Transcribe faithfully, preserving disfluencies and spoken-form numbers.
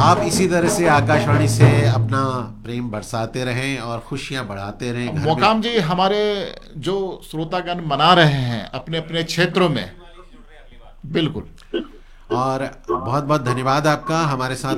आप इसी तरह से आकाशवाणी से अपना प्रेम बरसाते रहें और खुशियां बढ़ाते रहें घर में। मोकाम जी, हमारे जो श्रोतागण मना रहे हैं अपने अपने क्षेत्रों में, बिल्कुल। और बहुत बहुत धन्यवाद आपका हमारे साथ